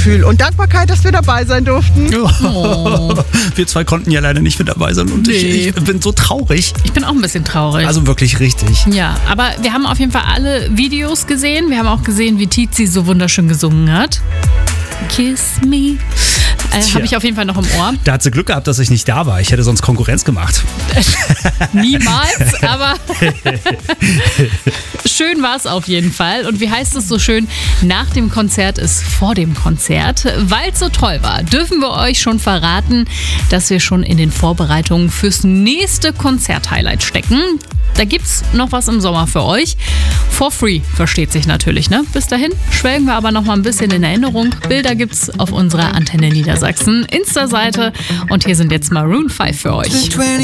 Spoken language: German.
Gefühl und Dankbarkeit, dass wir dabei sein durften. Oh. Wir zwei konnten ja leider nicht mit dabei sein und ich bin so traurig. Ich bin auch ein bisschen traurig. Also wirklich richtig. Ja, aber wir haben auf jeden Fall alle Videos gesehen. Wir haben auch gesehen, wie Tizi so wunderschön gesungen hat. Kiss me. Habe ich auf jeden Fall noch im Ohr. Da hat sie Glück gehabt, dass ich nicht da war. Ich hätte sonst Konkurrenz gemacht. Niemals, aber schön war es auf jeden Fall. Und wie heißt es so schön, nach dem Konzert ist vor dem Konzert. Weil es so toll war, dürfen wir euch schon verraten, dass wir schon in den Vorbereitungen fürs nächste Konzert-Highlight stecken. Da gibt's noch was im Sommer für euch. For free, versteht sich natürlich, ne? Bis dahin schwelgen wir aber noch mal ein bisschen in Erinnerung. Bilder gibt's auf unserer Antenne Niedersachsen Insta-Seite. Und hier sind jetzt Maroon 5 für euch.